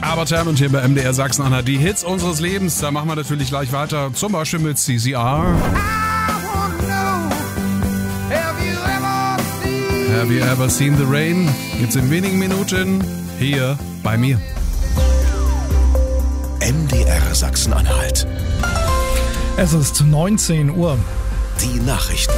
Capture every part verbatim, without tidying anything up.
Herbert Herrn und hier bei M D R Sachsen-Anhalt die Hits unseres Lebens. Da machen wir natürlich gleich weiter, zum Beispiel mit C C R. Have you ever seen the rain? Gibt's in wenigen Minuten hier bei mir. M D R Sachsen-Anhalt. Es ist neunzehn Uhr. Die Nachrichten.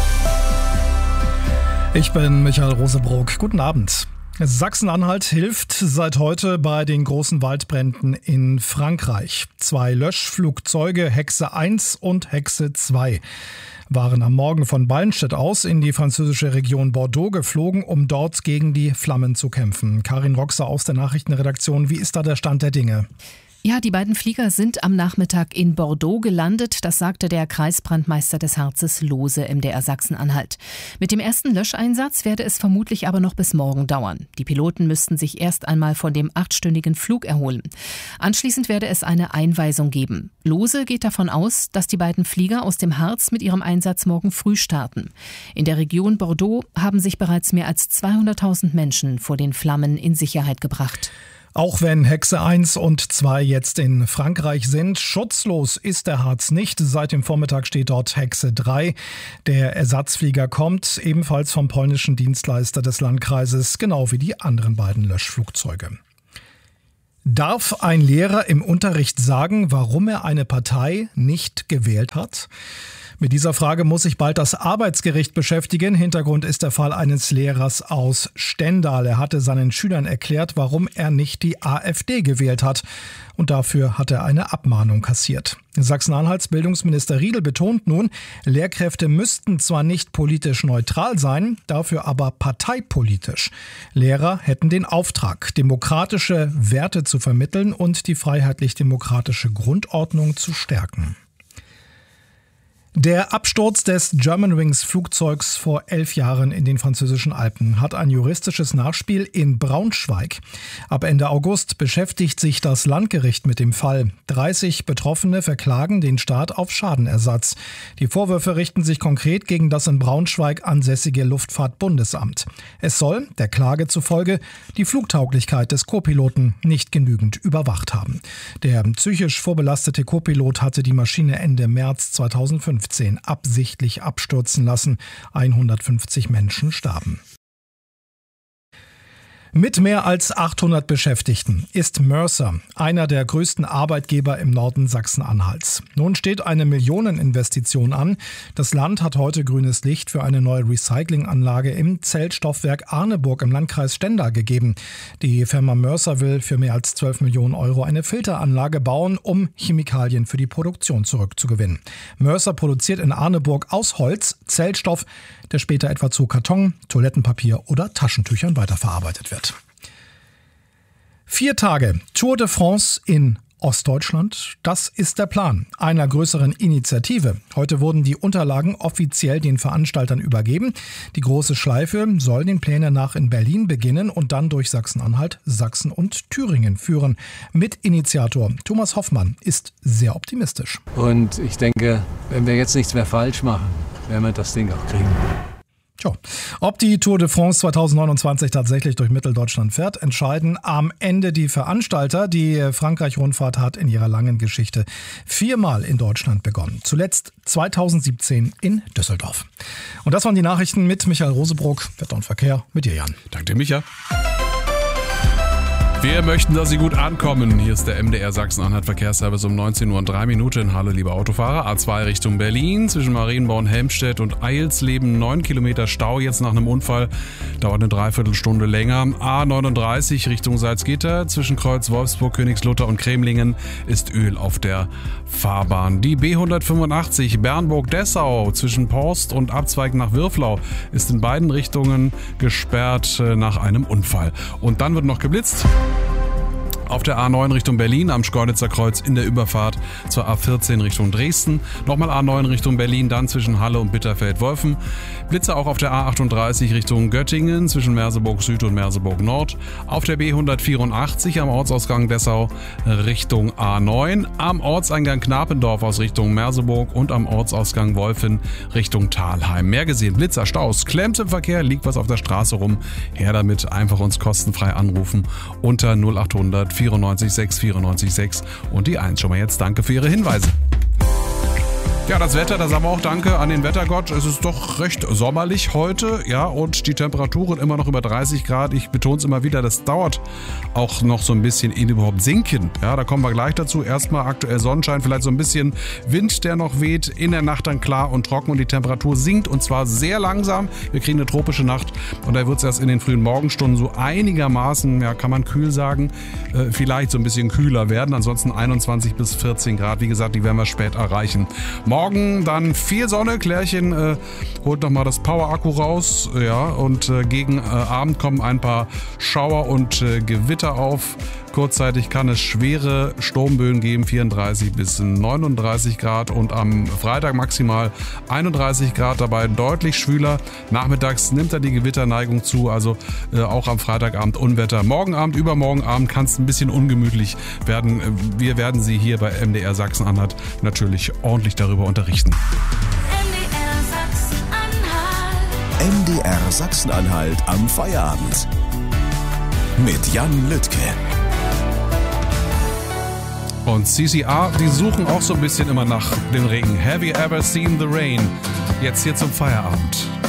Ich bin Michael Rosebrock. Guten Abend. Sachsen-Anhalt hilft seit heute bei den großen Waldbränden in Frankreich. Zwei Löschflugzeuge, Hexe eins und Hexe zwei, waren am Morgen von Ballenstedt aus in die französische Region Bordeaux geflogen, um dort gegen die Flammen zu kämpfen. Karin Roxer aus der Nachrichtenredaktion, wie ist da der Stand der Dinge? Ja, die beiden Flieger sind am Nachmittag in Bordeaux gelandet. Das sagte der Kreisbrandmeister des Harzes Lohse M D R Sachsen-Anhalt. Mit dem ersten Löscheinsatz werde es vermutlich aber noch bis morgen dauern. Die Piloten müssten sich erst einmal von dem achtstündigen Flug erholen. Anschließend werde es eine Einweisung geben. Lohse geht davon aus, dass die beiden Flieger aus dem Harz mit ihrem Einsatz morgen früh starten. In der Region Bordeaux haben sich bereits mehr als zweihunderttausend Menschen vor den Flammen in Sicherheit gebracht. Auch wenn Hexe eins und zwei jetzt in Frankreich sind, schutzlos ist der Harz nicht. Seit dem Vormittag steht dort Hexe drei. Der Ersatzflieger kommt ebenfalls vom polnischen Dienstleister des Landkreises, genau wie die anderen beiden Löschflugzeuge. Darf ein Lehrer im Unterricht sagen, warum er eine Partei nicht gewählt hat? Mit dieser Frage muss sich bald das Arbeitsgericht beschäftigen. Hintergrund ist der Fall eines Lehrers aus Stendal. Er hatte seinen Schülern erklärt, warum er nicht die AfD gewählt hat. Und dafür hat er eine Abmahnung kassiert. Sachsen-Anhalts Bildungsminister Riedl betont nun, Lehrkräfte müssten zwar nicht politisch neutral sein, dafür aber parteipolitisch. Lehrer hätten den Auftrag, demokratische Werte zu vermitteln und die freiheitlich-demokratische Grundordnung zu stärken. Der Absturz des Germanwings Flugzeugs vor elf Jahren in den französischen Alpen hat ein juristisches Nachspiel in Braunschweig. Ab Ende August beschäftigt sich das Landgericht mit dem Fall. dreißig Betroffene verklagen den Staat auf Schadenersatz. Die Vorwürfe richten sich konkret gegen das in Braunschweig ansässige Luftfahrtbundesamt. Es soll, der Klage zufolge, die Flugtauglichkeit des Co-Piloten nicht genügend überwacht haben. Der psychisch vorbelastete Co-Pilot hatte die Maschine Ende März zweitausendfünfzehn absichtlich abstürzen lassen. hundertfünfzig Menschen starben. Mit mehr als achthundert Beschäftigten ist Mercer einer der größten Arbeitgeber im Norden Sachsen-Anhalts. Nun steht eine Millioneninvestition an. Das Land hat heute grünes Licht für eine neue Recyclinganlage im Zellstoffwerk Arneburg im Landkreis Stendal gegeben. Die Firma Mercer will für mehr als zwölf Millionen Euro eine Filteranlage bauen, um Chemikalien für die Produktion zurückzugewinnen. Mercer produziert in Arneburg aus Holz Zellstoff, der später etwa zu Karton, Toilettenpapier oder Taschentüchern weiterverarbeitet wird. Vier Tage Tour de France in Ostdeutschland, das ist der Plan einer größeren Initiative. Heute wurden die Unterlagen offiziell den Veranstaltern übergeben. Die große Schleife soll den Plänen nach in Berlin beginnen und dann durch Sachsen-Anhalt, Sachsen und Thüringen führen. Mitinitiator Thomas Hoffmann ist sehr optimistisch. Und ich denke, wenn wir jetzt nichts mehr falsch machen, werden wir das Ding auch kriegen. Tja, ob die Tour de France zweitausendneunundzwanzig tatsächlich durch Mitteldeutschland fährt, entscheiden am Ende die Veranstalter. Die Frankreich-Rundfahrt hat in ihrer langen Geschichte viermal in Deutschland begonnen. Zuletzt zweitausendsiebzehn in Düsseldorf. Und das waren die Nachrichten mit Michael Rosebrock. Wetter und Verkehr mit dir, Jan. Danke, Micha. Wir möchten, dass Sie gut ankommen. Hier ist der M D R Sachsen-Anhalt Verkehrsservice um neunzehn Uhr und drei Minuten. Hallo, liebe Autofahrer. A zwei Richtung Berlin zwischen Marienborn, Helmstedt und Eilsleben. neun Kilometer Stau jetzt nach einem Unfall. Dauert eine Dreiviertelstunde länger. A neununddreißig Richtung Salzgitter zwischen Kreuz Wolfsburg, Königslutter und Cremlingen ist Öl auf der Fahrbahn. Die B hundertfünfundachtzig Bernburg-Dessau zwischen Porst und Abzweig nach Würflau ist in beiden Richtungen gesperrt nach einem Unfall. Und dann wird noch geblitzt. Auf der A neun Richtung Berlin am Schkeuditzer Kreuz in der Überfahrt zur A vierzehn Richtung Dresden. Nochmal A neun Richtung Berlin, dann zwischen Halle und Bitterfeld-Wolfen. Blitze auch auf der A achtunddreißig Richtung Göttingen zwischen Merseburg Süd und Merseburg Nord. Auf der B hundertvierundachtzig am Ortsausgang Dessau Richtung A neun. Am Ortseingang Knapendorf aus Richtung Merseburg und am Ortsausgang Wolfen Richtung Thalheim. Mehr gesehen, Blitzer, Staus, klemmt im Verkehr, liegt was auf der Straße rum. Her damit, einfach uns kostenfrei anrufen unter null achthundert vierundneunzig sechs vierundneunzig sechs und die eins. Schon mal jetzt danke für Ihre Hinweise. Ja, das Wetter, da sagen wir auch Danke an den Wettergott. Es ist doch recht sommerlich heute, ja, und die Temperaturen immer noch über dreißig Grad. Ich betone es immer wieder, das dauert auch noch so ein bisschen, in überhaupt sinken. Ja, da kommen wir gleich dazu. Erstmal aktuell Sonnenschein, vielleicht so ein bisschen Wind, der noch weht. In der Nacht dann klar und trocken und die Temperatur sinkt und zwar sehr langsam. Wir kriegen eine tropische Nacht und da wird es erst in den frühen Morgenstunden so einigermaßen, ja, kann man kühl sagen, äh, vielleicht so ein bisschen kühler werden. Ansonsten einundzwanzig bis vierzehn Grad. Wie gesagt, die werden wir spät erreichen. Morgen dann viel Sonne, Klärchen äh, holt nochmal das Power-Akku raus, ja, und äh, gegen äh, Abend kommen ein paar Schauer und äh, Gewitter auf. Kurzzeitig kann es schwere Sturmböen geben, vierunddreißig bis neununddreißig Grad und am Freitag maximal einunddreißig Grad, dabei deutlich schwüler. Nachmittags nimmt dann die Gewitterneigung zu, also äh, auch am Freitagabend Unwetter. Morgen Abend, übermorgen Abend kann es ein bisschen ungemütlich werden. Wir werden Sie hier bei M D R Sachsen-Anhalt natürlich ordentlich darüber unterrichten. M D R Sachsen-Anhalt am Feierabend. Mit Jan Lüttke. Und C C R, die suchen auch so ein bisschen immer nach dem Regen. Have you ever seen the rain? Jetzt hier zum Feierabend.